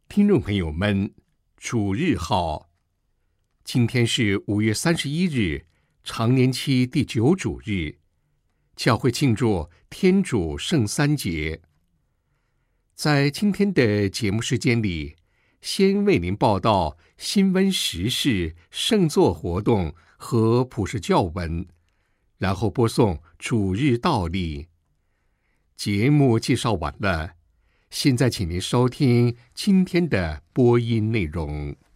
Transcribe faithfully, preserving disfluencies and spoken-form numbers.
听众朋友们，主日好！今天是五月三十一日，常年期第九主日，教会庆祝天主圣三节。在今天的节目时间里，先为您报道新闻时事、圣座活动和普世教文，然后播送主日道理。节目介绍完了，现在请您收听今天的播音内容。